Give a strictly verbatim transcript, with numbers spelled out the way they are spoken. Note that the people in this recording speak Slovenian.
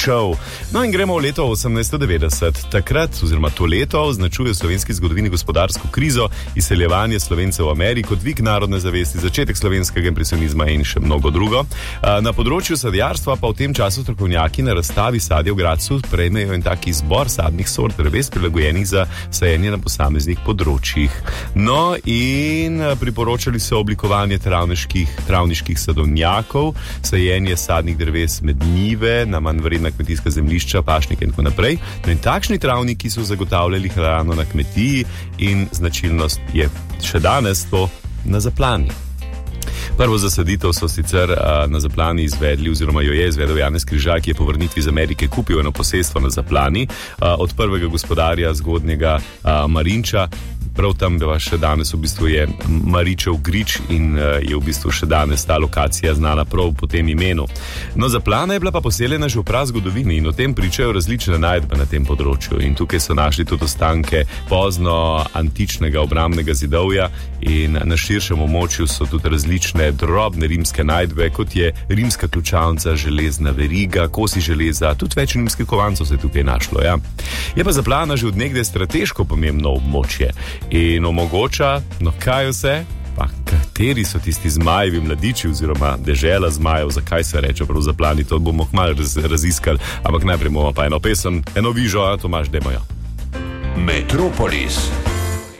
šov. No in gremo v leto osemnajststo devetdeset. Takrat, oziroma to leto, označuje v slovenski zgodovini gospodarsko krizo, izseljevanje Slovencev v Ameriko, dvig narodne zavesti, začetek slovenskega impresionizma in še mnogo drugo. Na področju sadjarstva pa v tem času strokovnjaki na razstavi sadja v Gradcu prejmejo en tak izbor sadnih sort dreves, prilagojenih za sajenje na posameznih področjih. No in priporočali so oblikovanje travniških, travniških sadovnjakov, sajenje sadnih dreves med njive, na manj vredna kmetijska zemljišča, pašnike in tako naprej. No in takšni travniki so zagotavljali hrano na kmetiji in značilnost je še danes to na Zaplani. Prvo zasaditev so sicer a, na Zaplani izvedli, oziroma jo je izvedel Janez Križaj, ki je po vrnitvi iz Amerike kupil eno posestvo na Zaplani a, od prvega gospodarja zgodnjega a, Marinča. Prav tam pa še danes v bistvu je Maričev grič in uh, je v bistvu še danes ta lokacija znana prav po tem imenu. No, Zaplana je bila pa poseljena že v prazgodovini in o tem pričajo različne najdbe na tem področju. In tukaj so našli tudi ostanke pozno antičnega obrambnega zidovja in na širšem območju so tudi različne drobne rimske najdbe, kot je rimska ključavnica, železna veriga, kosi železa, tudi več rimskih kovancov se je tukaj našlo. Ja. Je pa Zaplana že od nekdaj strateško pomembno območje. In omogoča, no kaj vse, pa kateri so tisti zmajevi mladiči oziroma dežela zmajev, zakaj se reče prav Zaplani, to bomo kmalu raz, raziskali, ampak najprej bomo pa eno pesem, eno vižo, a Tomaž, dajmo jo. Metropolis.